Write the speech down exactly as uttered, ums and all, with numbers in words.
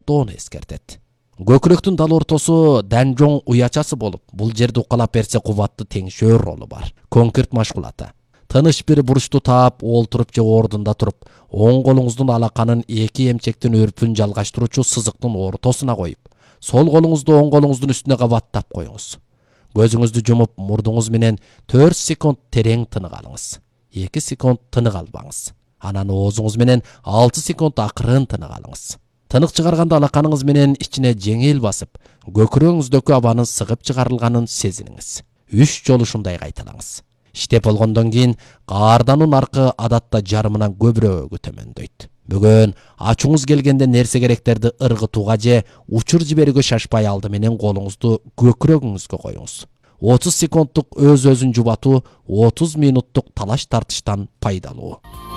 колдоону эскертет. Көкүрөктүн дал ортосу дән жоң уячасы болуп, бул жерди укалап берсе кубатты теңшөөр ролу бар. Конкрет машгулаты. Тыныч бир бурушту таап, олтуруп же ордунда туруп, оң колуңуздун алаканын эки эмчектин өрпүн жалгаштыруучу сызыктын ортосуна коюп, сол колуңузду оң колуңуздун үстүнө кабаттап коюңуз. Көзүңүздү жумуп, мурдуңуз менен төрт секунд терең тынык алыңыз. эки секунд тынык албаңыз. Анан оозуңуз менен алты секунд акырын тынык алыңыз. Тынык чыгарганда алаканыңыз менен ичине жеңил басып, көкүрөгүңүздөгү абанын сыгып чыгарылганын сезиниңиз. үч жолу ушундай кайталаңыз. Иштеп болгондон кийин каардануун аркы адатта жарымынан көбүрөөгү төмөндөйт. Бүгүн ачууңуз келгенде нерсе керектерди ыргытууга же учур жиберүүгө шашпай алды менен колуңузду көкүрөгүңүзгө коюңуз. отуз секундтук өз өзүн жубатуу отуз минуттук талаш тартыштан пайдалуу.